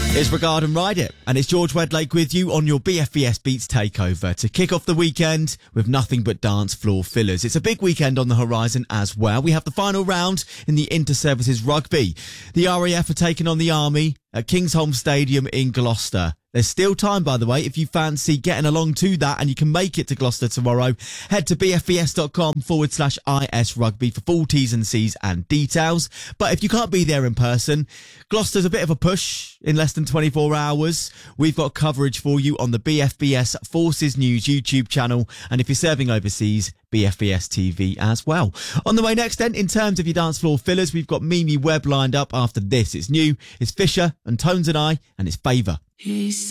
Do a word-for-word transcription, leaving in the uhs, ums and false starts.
It's Regard and Ride It, and it's George Wedlake with you on your B F B S Beats Takeover to kick off the weekend with nothing but dance floor fillers. It's a big weekend on the horizon as well. We have the final round in the Inter-Services Rugby. The R A F are taking on the Army at Kingsholm Stadium in Gloucester. There's still time, by the way, if you fancy getting along to that and you can make it to Gloucester tomorrow. Head to bfbs.com forward slash IS Rugby for full T's and C's and details. But if you can't be there in person, Gloucester's a bit of a push in less than twenty-four hours. We've got coverage for you on the B F B S Forces News YouTube channel. And if you're serving overseas, B F B S T V as well. On the way next then, in terms of your dance floor fillers, we've got Mimi Webb lined up after this. It's new, it's Fisher and Tones and I, and it's Favour.